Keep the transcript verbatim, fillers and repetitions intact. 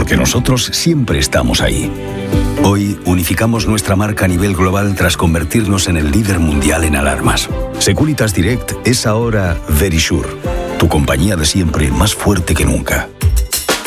porque nosotros siempre estamos ahí. Hoy unificamos nuestra marca a nivel global tras convertirnos en el líder mundial en alarmas. Securitas Direct es ahora Verisure, tu compañía de siempre más fuerte que nunca.